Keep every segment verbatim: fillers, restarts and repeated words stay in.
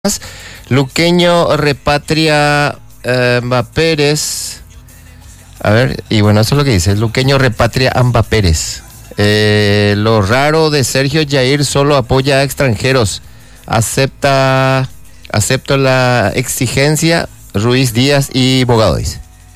Luqueño repatria eh, Amba Pérez. A ver, y bueno, eso es lo que dice. Luqueño repatria Amba Pérez. Eh, lo raro de Sergio Jair, solo apoya a extranjeros. Acepta, acepto la exigencia. Ruiz Díaz y Bogado dice.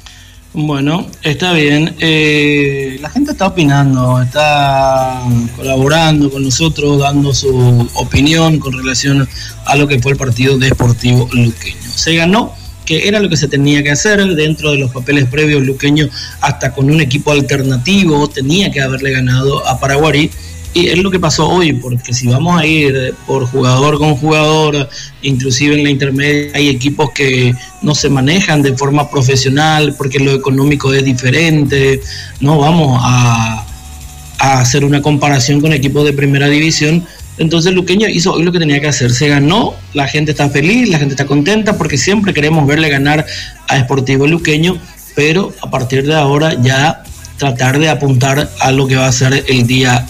Bueno, está bien. Eh, la gente está opinando, está colaborando con nosotros, dando su opinión con relación a lo que fue el partido de Sportivo Luqueño. Se ganó, que era lo que se tenía que hacer dentro de los papeles previos. Luqueño, hasta con un equipo alternativo, tenía que haberle ganado a Paraguarí. Y es lo que pasó hoy, porque si vamos a ir por jugador con jugador, inclusive en la intermedia hay equipos que no se manejan de forma profesional porque lo económico es diferente. No vamos a, a hacer una comparación con equipos de primera división. Entonces Luqueño hizo hoy lo que tenía que hacer, se ganó, la gente está feliz, la gente está contenta, porque siempre queremos verle ganar a Sportivo Luqueño, pero a partir de ahora ya tratar de apuntar a lo que va a ser el día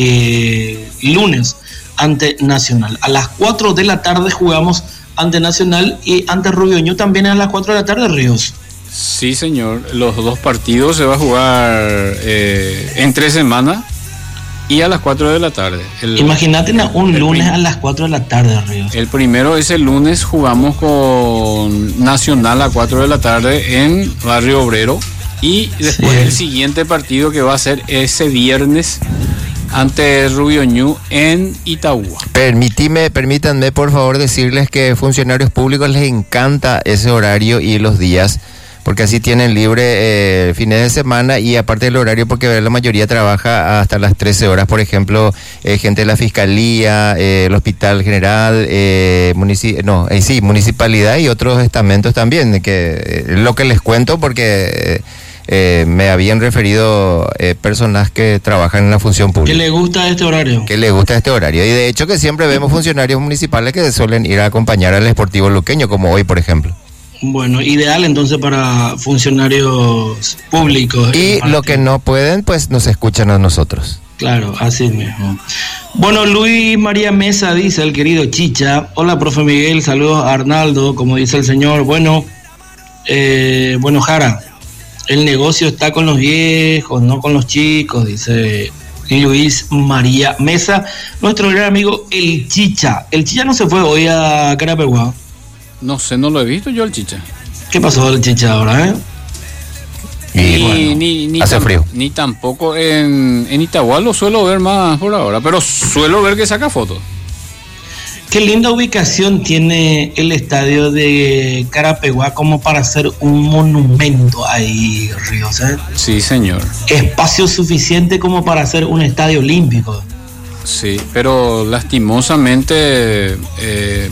Eh, lunes ante Nacional. A las cuatro de la tarde jugamos ante Nacional y ante Rubio Ñu también a las cuatro de la tarde, Ríos. Sí, señor. Los dos partidos se va a jugar eh, en tres semanas y a las cuatro de la tarde. El, Imagínate un el lunes prim- a las cuatro de la tarde, Ríos. El primero es el lunes, jugamos con Nacional a cuatro de la tarde en Barrio Obrero. Y después sí, el siguiente partido que va a ser ese viernes ante Rubio Ñu en Itagua. Permitime, permítanme por favor decirles que funcionarios públicos les encanta ese horario y los días, porque así tienen libre eh, fines de semana, y aparte del horario, porque la mayoría trabaja hasta las trece horas, por ejemplo, eh, gente de la Fiscalía, eh, el Hospital General, eh, munici- no, eh, sí, Municipalidad y otros estamentos también, que eh, lo que les cuento porque... Eh, Eh, me habían referido eh, personas que trabajan en la función pública. ¿Qué le gusta este horario? Que le gusta este horario. Y de hecho que siempre vemos funcionarios municipales que suelen ir a acompañar al Sportivo Luqueño, como hoy, por ejemplo. Bueno, ideal entonces para funcionarios públicos. Y lo que no pueden, pues nos escuchan a nosotros. Claro, así mismo. Bueno, Luis María Mesa dice, el querido Chicha. Hola, profe Miguel, saludos a Arnaldo, como dice el señor. Bueno, eh, bueno, Jara. El negocio está con los viejos, no con los chicos, dice Luis María Mesa, nuestro gran amigo el Chicha. El Chicha no se fue hoy a Carapeguá. No sé, no lo he visto yo el Chicha. ¿Qué pasó el Chicha ahora, eh? Y ni, bueno, ni, ni hace tam- frío. Ni tampoco en, en Itagua lo suelo ver más por ahora, pero suelo ver que saca fotos. Qué linda ubicación tiene el estadio de Carapeguá como para hacer un monumento ahí, Ríos, ¿eh? Sí, señor. Espacio suficiente como para hacer un estadio olímpico. Sí, pero lastimosamente eh,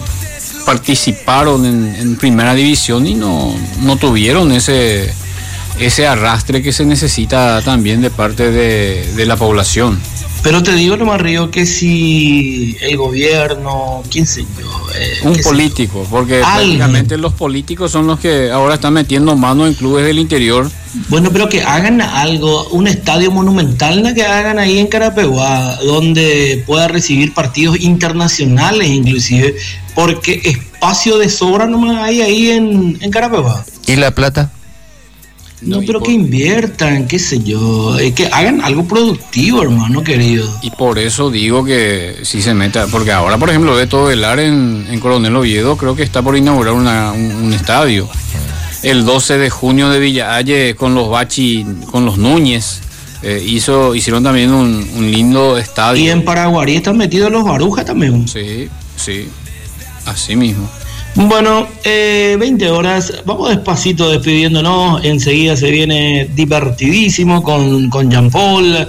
participaron en, en primera división y no, no tuvieron ese, ese arrastre que se necesita también de parte de, de la población. Pero te digo nomás, Río, que si el gobierno, quién sé yo... Eh, un político, yo? Porque prácticamente los políticos son los que ahora están metiendo mano en clubes del interior. Bueno, pero que hagan algo, un estadio monumental, ¿no? Que hagan ahí en Carapeguá, donde pueda recibir partidos internacionales inclusive, porque espacio de sobra nomás hay ahí en, en Carapeguá. ¿Y la plata? No, No, pero por... que inviertan, qué sé yo, eh, que hagan algo productivo, hermano querido. Y por eso digo que si se meta, porque ahora, por ejemplo, de todo el área en, en Coronel Oviedo, creo que está por inaugurar una, un, un estadio. El doce de junio de Villahalle con los Bachi, con los Núñez, eh, hizo, hicieron también un, un lindo estadio. Y en Paraguarí están metidos los Barujas también. Sí, sí, así mismo. Bueno, eh, veinte horas, vamos despacito despidiéndonos, enseguida se viene divertidísimo con, con Jean Paul.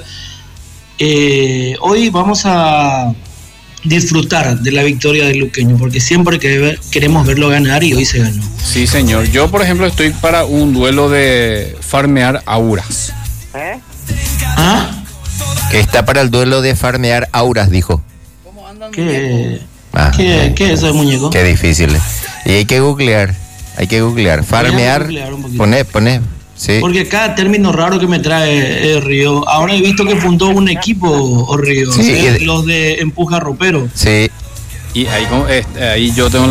Eh, hoy vamos a disfrutar de la victoria de Luqueño, porque siempre que ver, queremos verlo ganar y hoy se ganó. Sí, señor. Yo, por ejemplo, estoy para un duelo de farmear auras. ¿Eh? ¿Ah? Que está para el duelo de farmear auras, dijo. ¿Qué? Ah, ¿Qué, eh, ¿Qué es eso de muñeco? Qué difícil. Y hay que googlear, hay que googlear. Farmear, poné, poné. Sí. Porque cada término raro que me trae eh, Río. Ahora he visto que fundó un equipo, oh, Río, sí, eh, y... los de Empuja Ropero. Sí. Y ahí, como- eh, ahí yo tengo